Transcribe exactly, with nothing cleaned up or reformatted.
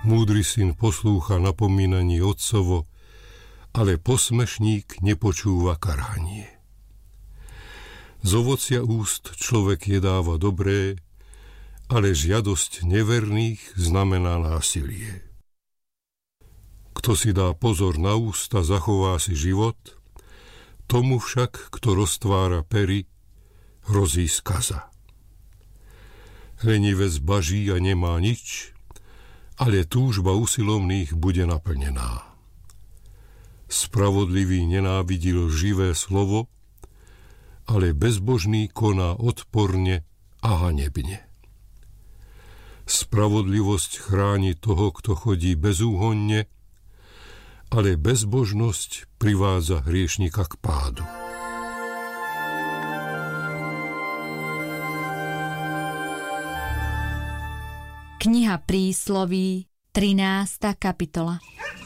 Múdry syn poslúcha napomínaní otcovo, ale posmešník nepočúva karhanie. Z ovocia úst človek jedáva dobré, ale žiadosť neverných znamená násilie. Kto si dá pozor na ústa, zachová si život, tomu však, kto roztvára pery, hrozí skaza. Lenivec baží a nemá nič, ale túžba usilovných bude naplnená. Spravodlivý nenávidil živé slovo, ale bezbožný koná odporne a hanebne. Spravodlivosť chráni toho, kto chodí bezúhonne, ale bezbožnosť privádza hriešnika k pádu. Kniha Prísloví, trinásta kapitola.